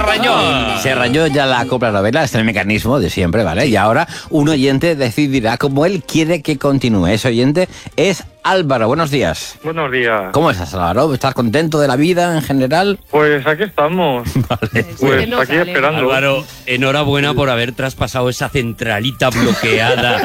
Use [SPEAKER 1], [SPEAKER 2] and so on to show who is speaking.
[SPEAKER 1] Se rayó ya la copla novela, este es el mecanismo de siempre, ¿vale? Y ahora un oyente decidirá cómo él quiere que continúe. Ese oyente es Álvaro. Buenos días.
[SPEAKER 2] Buenos días.
[SPEAKER 1] ¿Cómo estás, Álvaro? ¿Estás contento de la vida en general?
[SPEAKER 2] Pues aquí estamos.
[SPEAKER 1] Vale.
[SPEAKER 2] Pues aquí esperando.
[SPEAKER 3] Álvaro, enhorabuena por haber traspasado esa centralita bloqueada